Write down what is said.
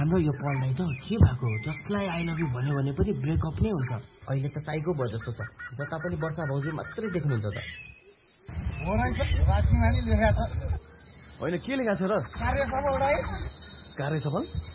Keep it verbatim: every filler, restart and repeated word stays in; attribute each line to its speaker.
Speaker 1: हाम्रो यो पढ्दै त के भएको हो? जसलाई आई लभ यु भन्यो भने पनि ब्रेकअप नै हुन्छ।
Speaker 2: अहिले त साइको भयो जस्तो छ। जता पनि वर्षा भाउजू मात्रै देख्नुहुन्छ त।
Speaker 3: राजकुमारी लेखा छ।
Speaker 2: होइन के लेखा छ र?
Speaker 3: कार्य सफल भाइ।
Speaker 2: कार्य सफल